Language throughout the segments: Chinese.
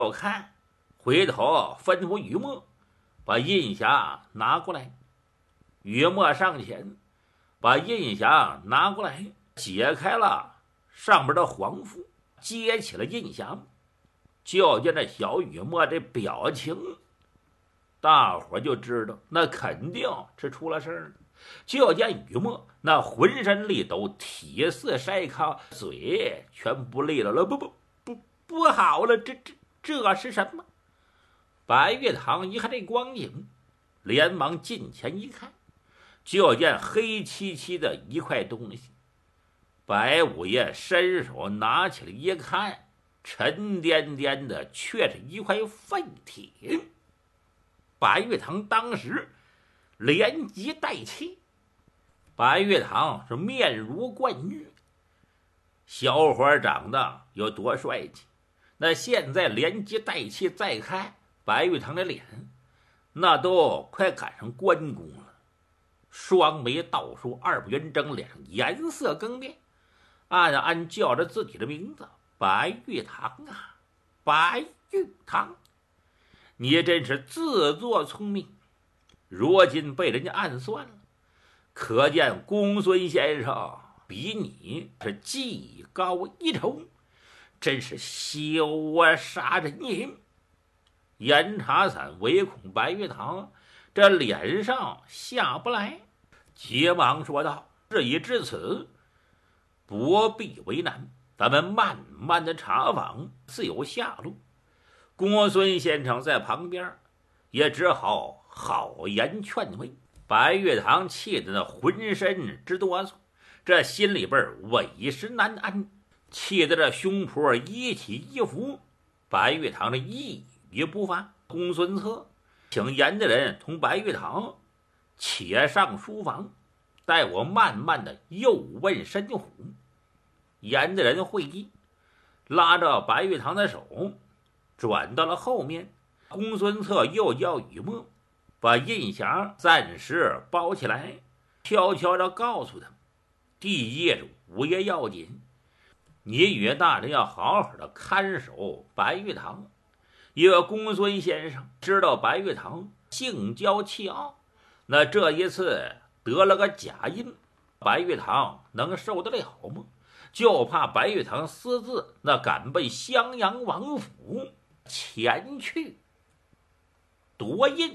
我看，回头吩咐于墨把印匣拿过来。于墨上前把印匣拿过来，解开了上面的黄符，接起了印匣。就见这小雨墨这表情，大伙就知道那肯定是出了事儿了。就见雨墨那浑身力抖，体似筛糠，嘴全不利落了。不好了，这是什么？白玉堂一看这光景，连忙近前一看，就见黑漆漆的一块东西。白五爷伸手拿起来一看，沉甸甸的却是一块废铁。白玉堂当时连急带气。白玉堂是面如冠玉，小伙长得有多帅气，那现在连急带气再看白玉堂的脸，那都快赶上关公了。双眉倒竖，二不圆睁，脸上颜色更变，暗暗叫着自己的名字：白玉堂啊，白玉堂，你真是自作聪明，如今被人家暗算了。可见公孙先生比你是技高一筹，真是羞杀人也。严查伞唯恐白玉堂这脸上下不来，急忙说道：事已至此，不必为难，咱们慢慢的查访，自有下落。公孙先生在旁边也只好好言劝慰。白玉堂气得那浑身直哆嗦，这心里边委实难安，气得这胸脯一起一伏。白玉堂的一语不发。公孙策请严家人同白玉堂且上书房，待我慢慢的又问申虎。严家人会意，拉着白玉堂的手转到了后面。公孙策又叫雨墨把印匣暂时包起来，悄悄地告诉他：第一五爷要紧，你与大人要好好的看守白玉堂，因为公孙先生知道白玉堂性骄气傲，那这一次得了个假印，白玉堂能受得了吗？就怕白玉堂私自那赶奔襄阳王府前去夺印。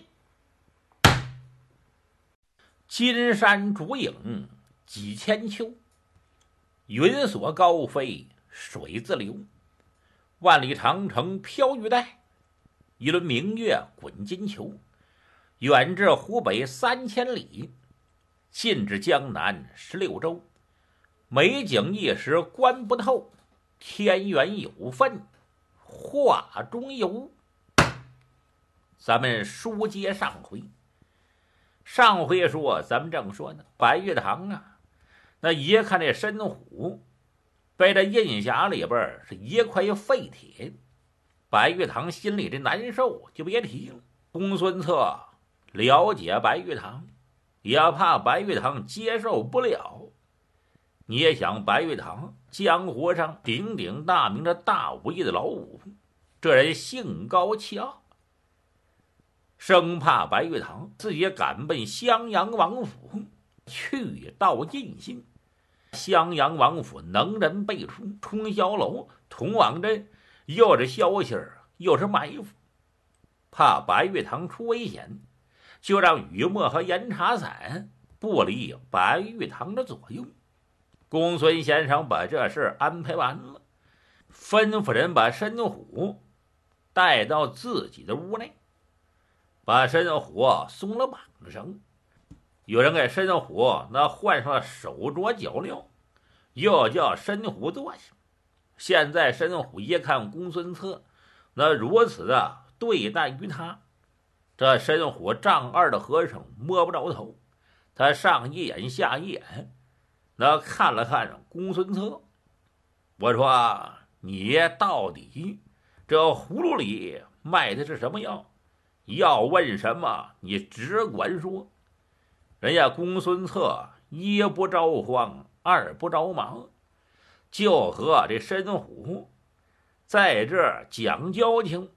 金山竹影几千秋，云锁高飞水自流。万里长城飘玉带，一轮明月滚金球。远至湖北3000里，近至江南16州。美景一时观不透，天缘有份画中游。咱们书接上回。上回说咱们正说呢，白玉堂啊，那一看这申虎被这印匣里边是一块废铁，白玉堂心里这难受就别提了。公孙策了解白玉堂，也怕白玉堂接受不了。你也想，白玉堂江湖上鼎鼎大名的大武艺的老五，这人性高气傲，生怕白玉堂自己赶奔襄阳王府去到印信。襄阳王府能人辈出，冲霄楼、同往镇又是消息又是埋伏，怕白玉堂出危险，就让雨墨和严查伞不离白玉堂的左右。公孙先生把这事安排完了，吩咐人把申虎带到自己的屋内，把申虎松了绑绳，有人给申虎那换上了手镯脚镣，又叫申虎坐下。现在申虎一看公孙策那如此的对待于他，这申虎丈二的和尚摸不着头，他上一眼下一眼，那看了看公孙策，我说你到底这葫芦里卖的是什么药？要问什么你只管说。人家公孙策一不着慌，二不着忙，就和这申虎在这讲交情，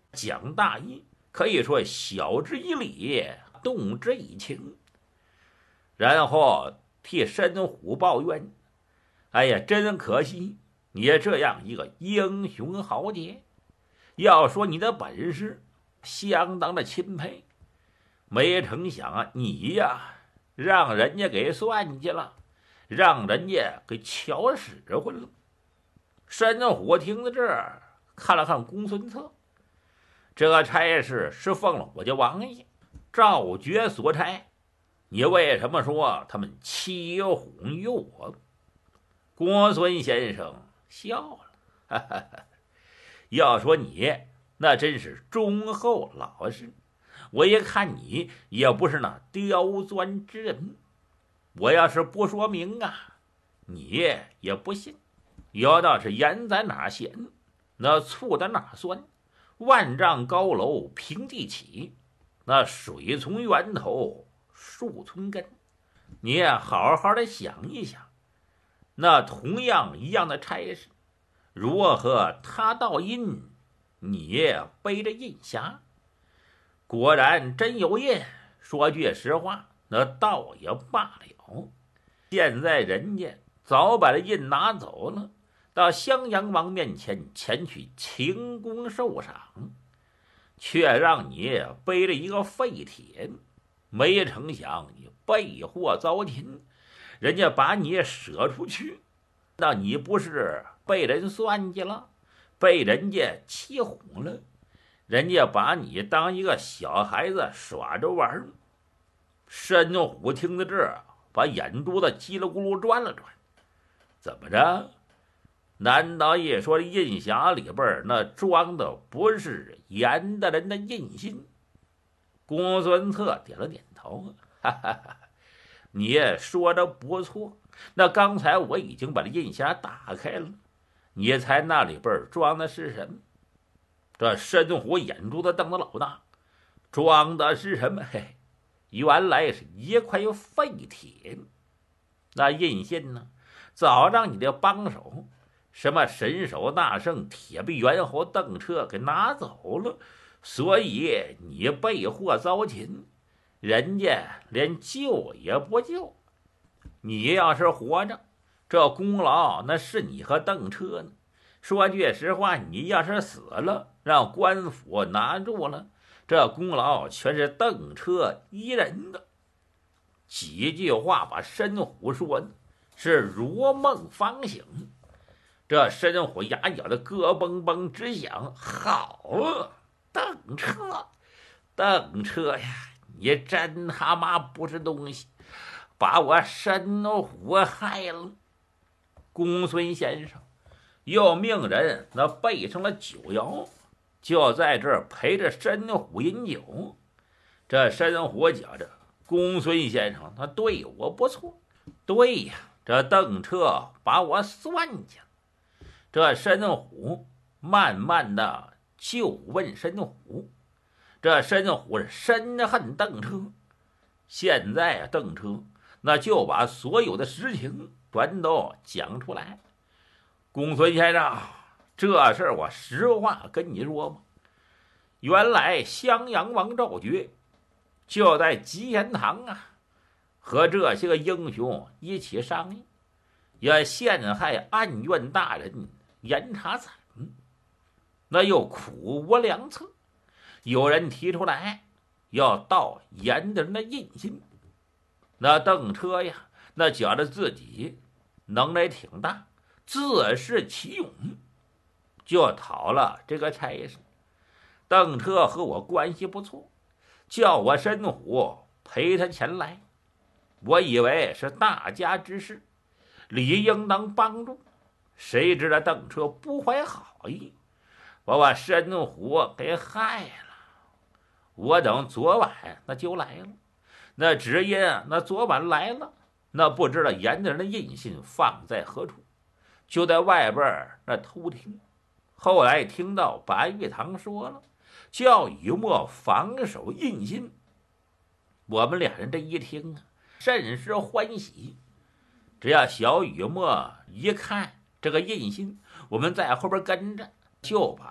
讲大义，可以说晓之以理，动之以情。然后替申虎抱怨：“哎呀，真可惜，你这样一个英雄豪杰，要说你的本事，相当的钦佩。没成想啊，你呀，让人家给算计了，让人家给瞧使唤了。”申虎听到这儿，看了看公孙策，这个差事是奉了我家王爷赵觉所差，你为什么说他们欺哄于我？公孙先生笑了，哈哈哈，要说你那真是忠厚老实，我一看你也不是那刁钻之人，我要是不说明啊，你也不信。有道是盐在哪咸，那醋在哪酸，万丈高楼平地起，那水从源头树从根。你也好好的想一想，那同样一样的差事，如何他盗印，你背着印匣？果然真有印，说句实话，那倒也罢了。现在人家早把这印拿走了，到襄阳王面前前去请功受赏，却让你背着一个废铁，没成想你被祸遭擒，人家把你舍出去，那你不是被人算计了，被人家欺哄了，人家把你当一个小孩子耍着玩。申虎听到这儿，把眼珠子叽里咕噜转了转，怎么着？难道一说印匣里边那装的不是严大人的印信？公孙策点了点头，哈哈哈，你说的不错。那刚才我已经把这印匣打开了，你猜那里边装的是什么？这申虎眼珠子瞪得老大，装的是什么？嘿，原来是一块废铁。那印信呢，早让你的帮手什么神手大圣铁臂猿猴邓彻给拿走了，所以你被祸遭擒，人家连救也不救。你要是活着，这功劳那是你和邓彻呢。说句实话，你要是死了，让官府拿住了，这功劳全是邓彻一人的。几句话把申虎说的是如梦方醒。这申虎牙咬的咯嘣嘣直响，好啊，邓彻，邓彻呀，你真他妈不是东西，把我申虎害了。公孙先生又命人那备上了酒肴，就在这儿陪着申虎饮酒。这申虎觉着公孙先生他对我不错，对呀，这邓彻把我算计了。这申虎慢慢的就问申虎，这申虎是深恨邓彻。现在啊，邓彻那就把所有的实情全都讲出来。公孙先生，这事儿我实话跟你说吧，原来襄阳王赵觉就在集贤堂啊，和这些个英雄一起商议，要陷害暗院大人严查惨，那又苦无良策。有人提出来要盗严的人的印信，那邓彻呀，那觉得自己能耐挺大，自恃其勇，就讨了这个差事。邓彻和我关系不错，叫我申虎陪他前来，我以为是大家之事，理应当帮助。谁知道邓彻不怀好意，把申虎给害了。我等昨晚那就来了，那只因那昨晚来了，那不知道严大人的印信放在何处，就在外边那偷听。后来听到白玉堂说了，叫雨墨防守印信。我们俩人这一听啊，甚是欢喜。只要小雨墨一看这个印信，我们在后边跟着，就把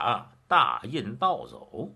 大印盗走。